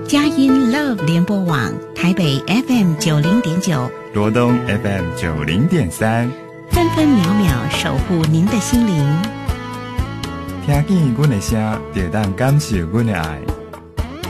佳音 Love 联播网台北 FM90.9， 罗东 FM90.3， 分分秒秒守护您的心灵。 听见阮的声，就当感受阮的爱。